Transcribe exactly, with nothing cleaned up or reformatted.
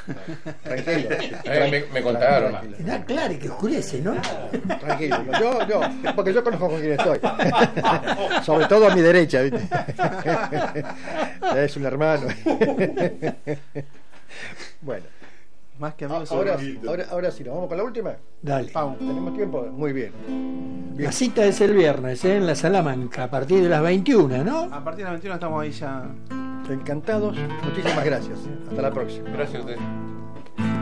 Tranquilo. Eh, me, me contaron. Tranquilo. Está claro que oscurece, ¿no? Tranquilo. Yo, yo, porque yo conozco con quién estoy. Sobre todo a mi derecha, ¿viste? Es un hermano. Bueno. Más que amigos. Ahora, ahora, ahora sí, ¿nos vamos con la última? Dale. Vamos. ¿Tenemos tiempo? Muy bien. Bien. La cita es el viernes, ¿eh? En la Salamanca, a partir de las veintiuna, ¿no? A partir de las veintiuna estamos ahí ya. Encantados. Muchísimas gracias. Hasta la próxima. Gracias a usted.